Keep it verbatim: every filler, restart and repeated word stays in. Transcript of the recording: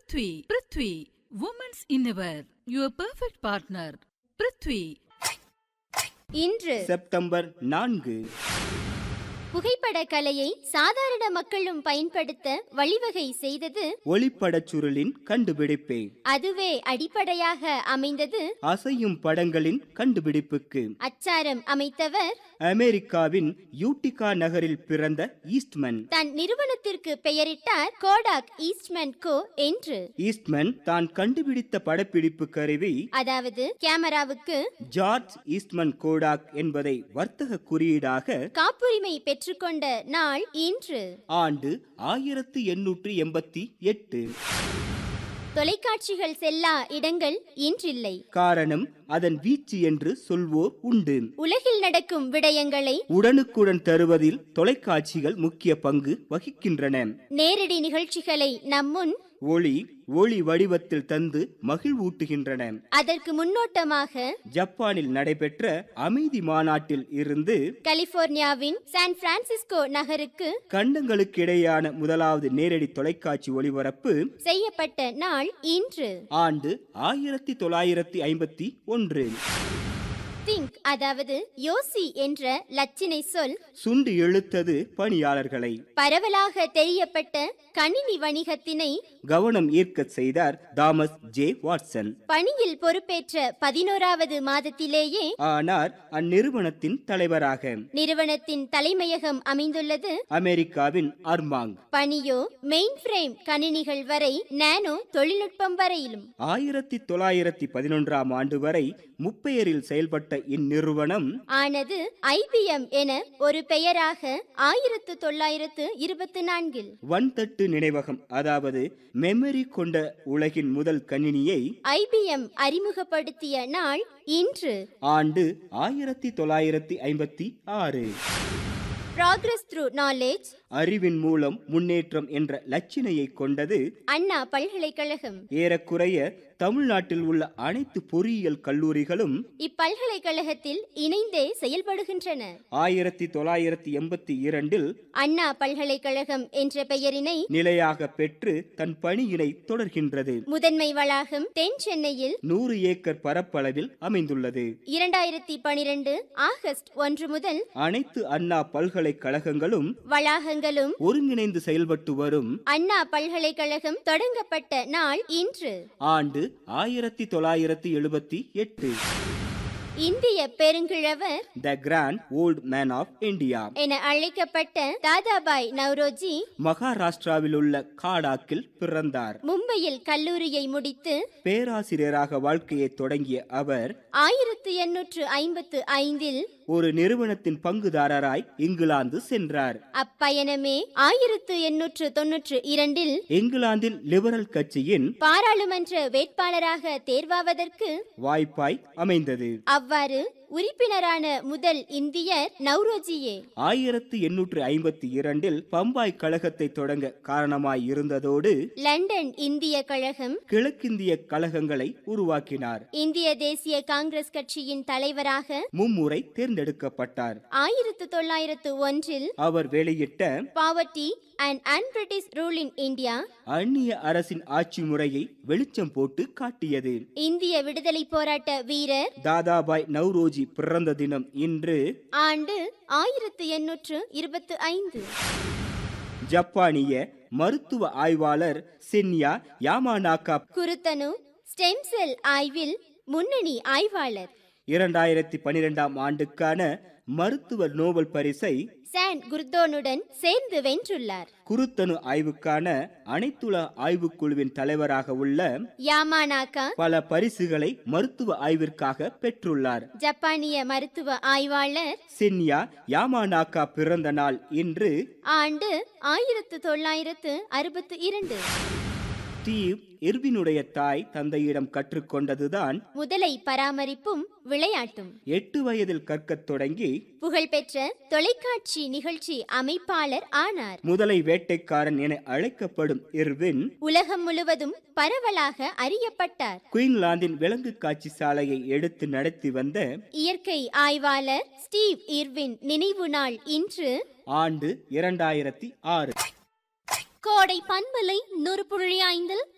Prithvi. Prithvi. Women's Innerwear. Your perfect partner. Prithvi. இன்று September நான்கு. புகைப்பட கலையை சாதாரண மக்களும் பயன்படுத்த வழிவகை செய்தது ஒளிப்படச் சுருளின் கண்டுபிடிப்பே. அதுவே அடிப்படையாக அமைந்தது அசையும் படங்களின் கண்டுபிடிப்புக்கு. அச்சாரம் அமைத்தவர் அமெரிக்காவின் யூட்டிகா நகரில் பிறந்த ஈஸ்ட்மன். தன் நிறுவனத்திற்கு பெயரிட்டார் கோடாக் ஈஸ்ட்மன் கோ என்று. ஈஸ்ட்மன் தான் கண்டுபிடித்த படப்பிடிப்பு கருவி, அதாவது கேமராவுக்கு ஜார்ஜ் ஈஸ்ட்மன் கோடாக் என்பதை வர்த்தக குறியீடாக காப்புரிமை பெற்றுக்கொண்ட நாள் இன்று. ஆண்டு ஆயிரத்து எண்ணூற்று எண்பத்தி எட்டு. தொலைக்காட்சிகள் செல்லா இடங்கள் இன்றில்லை. காரணம் அதன் வீச்சு என்று சொல்வோர் உண்டு. உலகில் நடக்கும் விடயங்களை உடனுக்குடன் தருவதில் தொலைக்காட்சிகள் முக்கிய பங்கு வகிக்கின்றன. நேரடி நிகழ்ச்சிகளை நம்முன் ஒளி ஒளி வடிவத்தில் தந்து மகிழ்வூட்டுகின்றன. அதற்கு முன்னோட்டமாக ஜப்பானில் நடைபெற்ற அமைதி மாநாட்டில் இருந்து கலிபோர்னியாவின் சான் பிரான்சிஸ்கோ நகருக்கு கண்டங்களுக்கிடையான முதலாவது நேரடி தொலைக்காட்சி ஒளிபரப்பு செய்யப்பட்ட நாள் இன்று. ஆண்டு ஆயிரத்தி தொள்ளாயிரத்தி ஐம்பத்தி ஒன்று. திங்க், அதாவது யோசி என்ற லட்சினை சொல் சுண்டு இழுத்தது பணியாளர்களை. பரவலாக தெரியப்பட்ட கணினி வணிகத்தினை கவனம் ஈர்க்க செய்தார் தாமஸ் ஜே வாட்சன். பணியில் பொறுப்பேற்ற பதினோராவது மாதத்திலேயே ஆனார் அந்நிறுவனத்தின் தலைவராக. நிறுவனத்தின் தலைமையகம் அமைந்துள்ளது அமெரிக்காவின் அர்மாங். பணியோ மெயின் ஃப்ரேம் கணினிகள் வரை நானோ தொழில்நுட்பம் வரையிலும். ஆயிரத்தி தொள்ளாயிரத்தி பதினொன்றாம் ஆண்டு வரை முப்பெயரில் செயல்பட்ட இந்நிறுவனம் ஆனது ஐபிஎம் என ஒரு பெயராக ஆயிரத்து தொள்ளாயிரத்து இருபத்தி நான்கில் வன்தட்டு நினைவகம், அதாவது மெமரி கொண்ட உலகின் முதல் கணினியை ஐபிஎம் அறிமுகப்படுத்திய நாள் இன்று. ஆண்டு ஆயிரத்தி தொள்ளாயிரத்தி ஐம்பத்தி ஆறு. Progress through knowledge, அறிவின் மூலம் முன்னேற்றம் என்ற லட்சினையை கொண்டது அண்ணா பல்கலைக்கழகம். ஏறக்குறைய தமிழ்நாட்டில் உள்ள அனைத்து பொறியியல் கல்லூரிகளும் இப்பல்கலைக்கழகத்தில் இணைந்தே செயல்படுகின்றன. ஆயிரத்தி தொள்ளாயிரத்தி எண்பத்தி இரண்டில் அண்ணா பல்கலைக்கழகம் என்ற பெயரினை நிலையாக பெற்று தன் பணியினை தொடர்கின்றது. முதன்மை வளாகம் தென் சென்னையில் நூறு ஏக்கர் பரப்பளவில் அமைந்துள்ளது. இரண்டாயிரத்தி பனிரெண்டு ஆகஸ்ட் ஒன்று முதல் அனைத்து அண்ணா பல்கலைக்கழகங்களும் வளாகங்களும் ஒருங்கிணைந்து செயல்பட்டு வரும் அண்ணா பல்கலைக்கழகம் தொடங்கப்பட்ட நாள் இன்று. ஆண்டு ஆயிரத்தி தொள்ளாயிரத்தி எழுபத்தி எட்டு. இந்திய பெருங்கிழவர் த grand old man of India என அழைக்கப்பட்ட தாதாபாய் நவ்ரோஜி மகாராஷ்டிராவில் உள்ள காடாக்கில் பிறந்தார். மும்பையில் கல்லூரியை முடித்து பேராசிரியராக வாழ்க்கையை தொடங்கிய அவர் ஆயிரத்தி எண்ணூற்று ஐம்பத்து ஐந்தில் ஒரு நிறுவனத்தின் பங்குதாரராய் இங்கிலாந்து சென்றார். அப்பயணமே ஆயிரத்து எண்ணூற்று தொன்னூற்று இரண்டில் இங்கிலாந்தில் லிபரல் கட்சியின் பாராளுமன்ற வேட்பாளராக தேர்வாவதற்கு வாய்ப்பாய் அமைந்தது. அவ்வாறு உறுப்பினரான முதல் இந்தியர் நவ்ரோஜியே. ஆயிரத்து எண்ணூற்று ஐம்பத்தி இரண்டில் பம்பாய் கழகத்தை தொடங்க காரணமாய் இருந்ததோடு லண்டன் இந்திய கழகம், கிழக்கிந்திய கழகங்களை உருவாக்கினார். இந்திய தேசிய காங்கிரஸ் கட்சியின் தலைவராக மும்முறை தேர்ந்தெடுக்கப்பட்டார். ஆயிரத்து தொள்ளாயிரத்து ஒன்றில் அவர் வெளியிட்ட poverty and அன்பிரிட்டிஷ் rule in India அந்நிய அரசின் ஆட்சி முறையை வெளிச்சம் போட்டு காட்டியது. இந்திய விடுதலை போராட்ட வீரர் தாதாபாய் நவ்ரோஜி பிறந்த தினம் இன்று. ஆண்டு ஆயிரத்து எண்ணூற்று இருபத்தி ஐந்து. ஜப்பானிய மருத்துவ ஆய்வாளர் சென்யா யாமானாகா குருத்தனு ஸ்டெம் செல் ஆய்வில் முன்னணி ஆய்வாளர். இரண்டாயிரத்தி பனிரெண்டாம் ஆண்டுக்கான மருத்துவ நோபல் பரிசை சான் குர்தோனுடன் சேர்ந்து வென்றுள்ளார். குருத்தனு ஆய்வுக்கான அனைத்துலக ஆய்வுக்குழுவின் தலைவராக உள்ள யாமானாகா பல பரிசுகளை மருத்துவ ஆய்விற்காக பெற்றுள்ளார். ஜப்பானிய மருத்துவ ஆய்வாளர் சென்யா யாமானாகா பிறந்த நாள் இன்று. ஆண்டு ஆயிரத்து தொள்ளாயிரத்து அறுபத்தி இரண்டு. ஸ்டீவ் இர்வினுடைய தாய் தந்தையிடம் கற்றுக்கொண்டதுதான் முதலை பராமரிப்பும் விளையாட்டும். எட்டு வயதில் கற்கத் தொடங்கி புகழ்பெற்ற தொலைக்காட்சி நிகழ்ச்சி அமைப்பாளர் ஆனார். முதலை வேட்டைக்காரன் என அழைக்கப்படும் இர்வின் உலகம் முழுவதும் பரவலாக அறியப்பட்டார். குயின்லாந்தின் விலங்கு காட்சி சாலையை எடுத்து நடத்தி வந்த இயற்கை ஆய்வாளர் ஸ்டீவ் இர்வின் நினைவு நாள் இன்று. ஆண்டு இரண்டாயிரத்தி ஆறு. கோடை பண்பலை நூறு புள்ளி ஐந்தில்